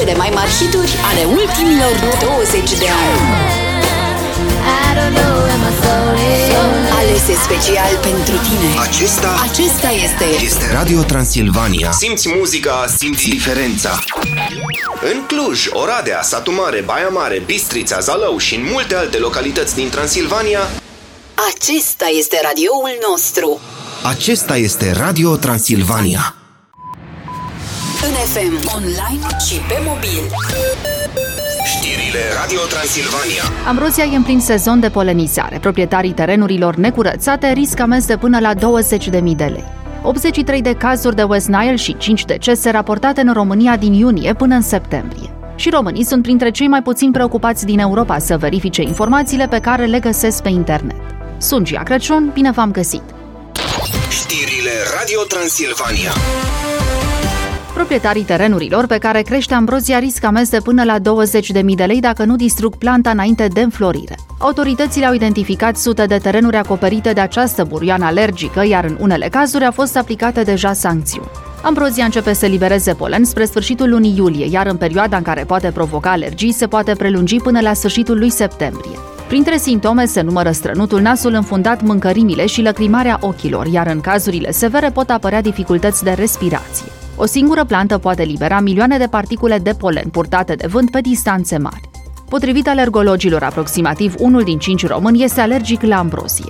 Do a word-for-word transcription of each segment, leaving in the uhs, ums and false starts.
Cele mai mari hituri ale ultimilor douăzeci de ani. Alese special pentru tine. Acesta Acesta este Este Radio Transilvania. Simți muzica, simți Diferența. În Cluj, Oradea, Satu Mare, Baia Mare, Bistrița, Zalău și în multe alte localități din Transilvania. Acesta este radioul nostru. Acesta este Radio Transilvania. În F M, online și pe mobil. Știrile Radio Transilvania. Ambrozia e în plin sezon de polenizare. Proprietarii terenurilor necurățate riscă amenzi de până la douăzeci de mii de lei. optzeci și trei de cazuri de West Nile și cinci decese raportate în România din iunie până în septembrie. Și românii sunt printre cei mai puțin preocupați din Europa să verifice informațiile pe care le găsesc pe internet. Sunt Gia Crăciun, bine v-am găsit! Știrile Radio Transilvania. Proprietarii terenurilor pe care crește ambrozia riscă amenzi de până la douăzeci de mii de lei dacă nu distrug planta înainte de înflorire. Autoritățile au identificat sute de terenuri acoperite de această burioană alergică, iar în unele cazuri au fost aplicate deja sancțiuni. Ambrozia începe să libereze polen spre sfârșitul lunii iulie, iar în perioada în care poate provoca alergii se poate prelungi până la sfârșitul lui septembrie. Printre simptome se numără strănutul, nasul înfundat, mâncărimile și lăcrimarea ochilor, iar în cazurile severe pot apărea dificultăți de respirație. O singură plantă poate libera milioane de particule de polen purtate de vânt pe distanțe mari. Potrivit alergologilor, aproximativ unul din cinci români este alergic la ambrozie.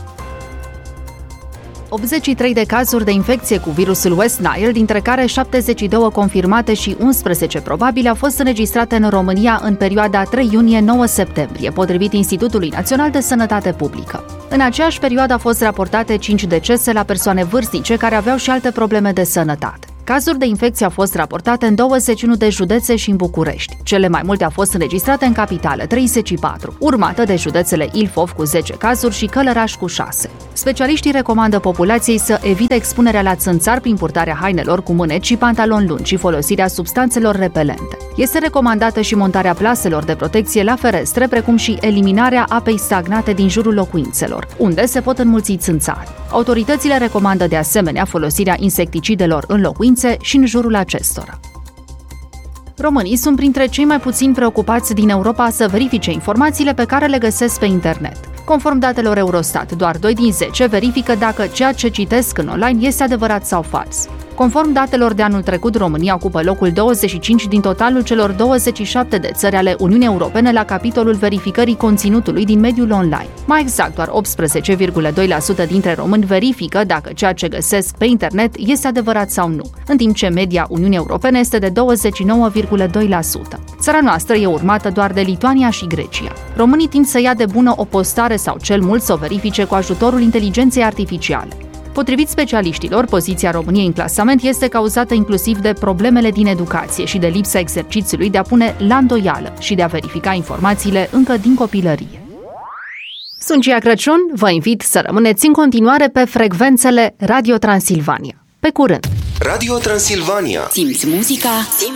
optzeci și trei de cazuri de infecție cu virusul West Nile, dintre care șaptezeci și doi confirmate și unsprezece probabile, au fost înregistrate în România în perioada trei iunie - nouă septembrie, potrivit Institutului Național de Sănătate Publică. În aceeași perioadă au fost raportate cinci decese la persoane vârstnice care aveau și alte probleme de sănătate. Cazuri de infecție au fost raportate în douăzeci și unu de județe și în București. Cele mai multe au fost înregistrate în capitală, treizeci și patru, urmată de județele Ilfov cu zece cazuri și Călăraș cu șase. Specialiștii recomandă populației să evite expunerea la țânțar prin purtarea hainelor cu mâneci și pantaloni lungi și folosirea substanțelor repelente. Este recomandată și montarea plaselor de protecție la ferestre, precum și eliminarea apei stagnate din jurul locuințelor, unde se pot înmulți țânțari. Autoritățile recomandă de asemenea folosirea insecticidelor în locuințe și în jurul acestora. Românii sunt printre cei mai puțin preocupați din Europa să verifice informațiile pe care le găsesc pe internet. Conform datelor Eurostat, doar doi din zece verifică dacă ceea ce citesc în online este adevărat sau fals. Conform datelor de anul trecut, România ocupă locul douăzeci și cinci din totalul celor douăzeci și șapte de țări ale Uniunii Europene la capitolul verificării conținutului din mediul online. Mai exact, doar optsprezece virgulă doi la sută dintre români verifică dacă ceea ce găsesc pe internet este adevărat sau nu, în timp ce media Uniunii Europene este de douăzeci și nouă virgulă doi la sută. Țara noastră e urmată doar de Lituania și Grecia. Românii tind să ia de bună o postare sau cel mult să o verifice cu ajutorul inteligenței artificiale. Potrivit specialiștilor, poziția României în clasament este cauzată inclusiv de problemele din educație și de lipsa exercițiului de a pune la îndoială și de a verifica informațiile încă din copilărie. Sunt Gia Crăciun, vă invit să rămâneți în continuare pe frecvențele Radio Transilvania. Pe curând! Radio Transilvania. Simți muzica, simți